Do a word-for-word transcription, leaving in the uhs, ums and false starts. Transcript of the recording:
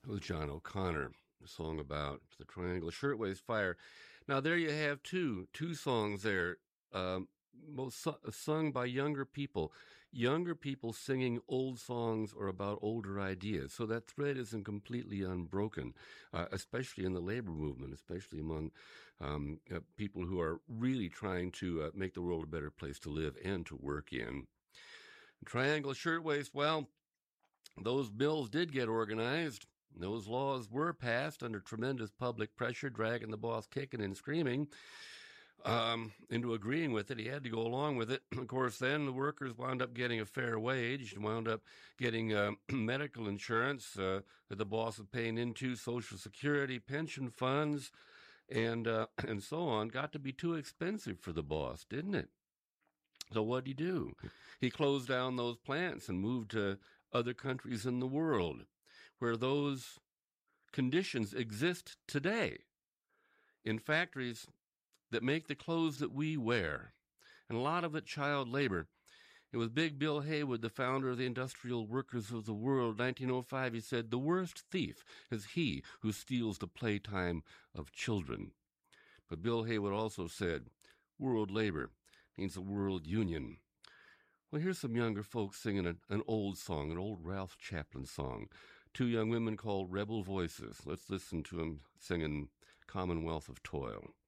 It was John O'Connor, a song about the Triangle Shirtwaist Fire. Now, there you have two, two songs there, um, most su- sung by younger people. Younger people singing old songs or about older ideas. So that thread isn't completely unbroken, uh, especially in the labor movement, especially among um, uh, people who are really trying to uh, make the world a better place to live and to work in. Triangle Shirtwaist, well, those bills did get organized. Those laws were passed under tremendous public pressure, dragging the boss kicking and screaming um, into agreeing with it. He had to go along with it. Of course, then the workers wound up getting a fair wage, wound up getting uh, medical insurance uh, that the boss was paying into, Social Security, pension funds, and uh, and so on. Got to be too expensive for the boss, didn't it? So what'd he do? He closed down those plants and moved to other countries in the world where those conditions exist today in factories that make the clothes that we wear. And a lot of it child labor. It was Big Bill Haywood, the founder of the Industrial Workers of the World. nineteen oh five, he said, "The worst thief is he who steals the playtime of children." But Bill Haywood also said, world labor means a world union. Well, here's some younger folks singing an, an old song, an old Ralph Chaplin song. Two young women called Rebel Voices. Let's listen to them singing Commonwealth of Toil.